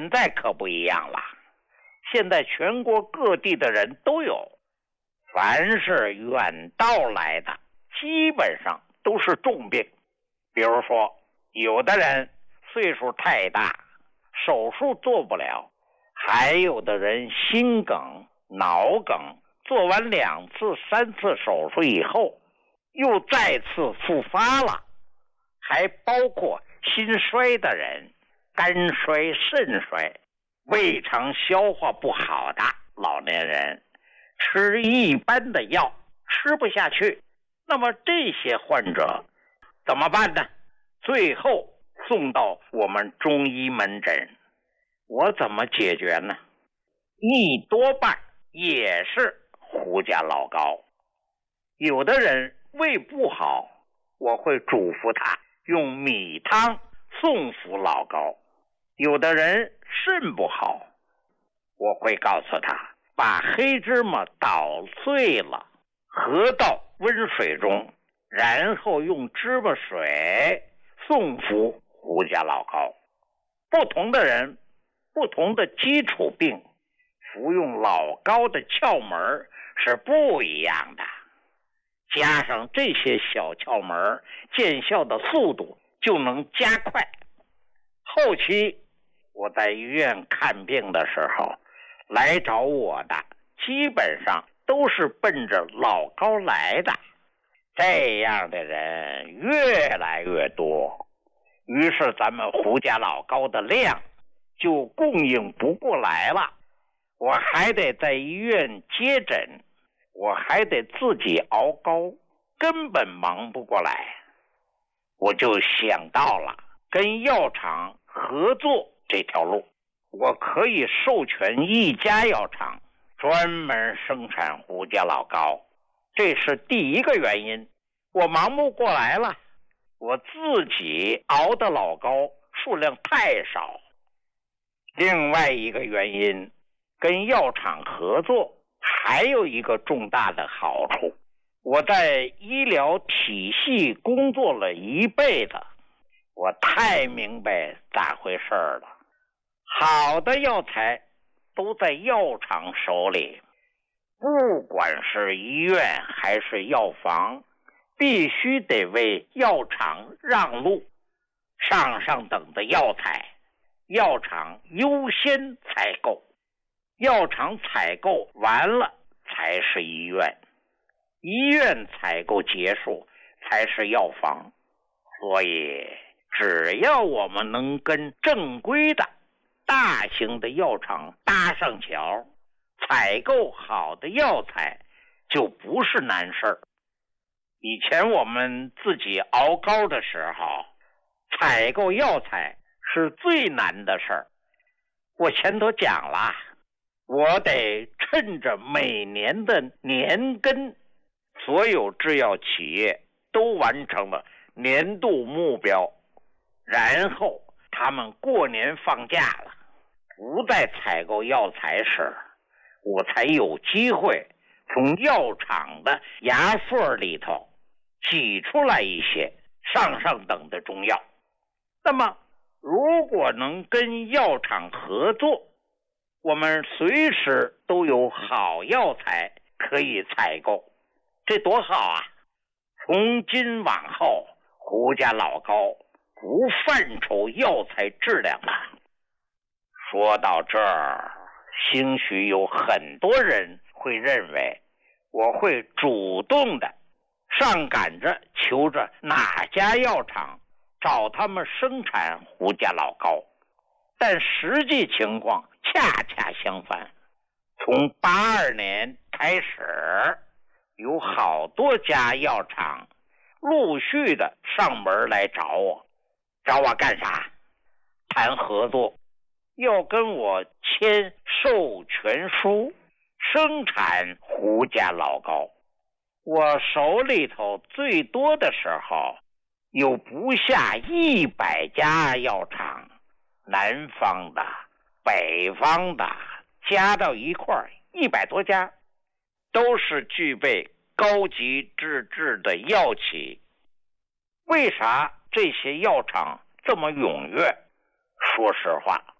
现在可不一样了，现在全国各地的人都有，凡是远道来的基本上都是重病。比如说有的人岁数太大，手术做不了，还有的人心梗、脑梗，做完2次、3次手术以后又再次复发了，还包括心衰的人、肝衰、肾衰、胃肠消化不好的老年人，吃一般的药吃不下去，那么这些患者怎么办呢？最后送到我们中医门诊，我怎么解决呢？一多半也是胡家老膏。有的人胃不好，我会嘱咐他用米汤送服老膏；有的人肾不好，我会告诉他把黑芝麻捣碎了，合到温水中，然后用芝麻水送服胡家老膏。不同的人，不同的基础病，服用老膏的窍门是不一样的。加上这些小窍门，见效的速度就能加快。后期我在医院看病的时候，来找我的基本上都是奔着老膏来的，这样的人越来越多，于是咱们胡家老膏的量就供应不过来了。我还得在医院接诊，我还得自己熬膏，根本忙不过来。我就想到了跟药厂合作这条路，我可以授权一家药厂专门生产胡家老膏，这是第一个原因。我忙不过来了，我自己熬的老膏数量太少。另外一个原因，跟药厂合作还有一个重大的好处，我在医疗体系工作了一辈子，我太明白咋回事了。好的药材都在药厂手里，不管是医院还是药房，必须得为药厂让路。上等的药材，药厂优先采购，药厂采购完了才是医院，医院采购结束才是药房。所以只要我们能跟正规的大型的药厂搭上桥，采购好的药材就不是难事儿。以前我们自己熬膏的时候，采购药材是最难的事儿。我前头讲了，我得趁着每年的年根，所有制药企业都完成了年度目标，然后他们过年放假了，不再采购药材时，我才有机会从药厂的牙缝里头挤出来一些上等的中药。那么如果能跟药厂合作，我们随时都有好药材可以采购，这多好啊！从今往后，胡家老膏不犯愁药材质量了。说到这儿，兴许有很多人会认为我会主动的上赶着求着哪家药厂找他们生产胡家老膏，但实际情况恰恰相反。从82年开始，有好多家药厂陆续的上门来找我干啥？谈合作，要跟我签授权书，生产胡家老膏。我手里头最多的时候有不下100家药厂，南方的、北方的加到一块100多家，都是具备高级资质的药企。为啥这些药厂这么踊跃？说实话，